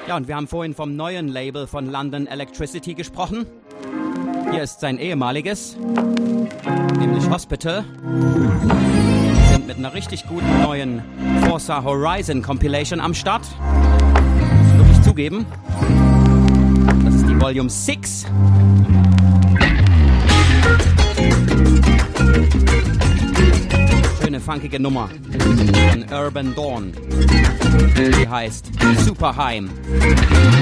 Ja, und wir haben vorhin vom neuen Label von London Electricity gesprochen. Hier ist sein ehemaliges, nämlich Hospital. Wir sind mit einer richtig guten neuen Forza Horizon Compilation am Start. Muss ich wirklich zugeben. Das ist die Volume 6. Schöne funkige Nummer von Urban Dawn. Die heißt Superheim.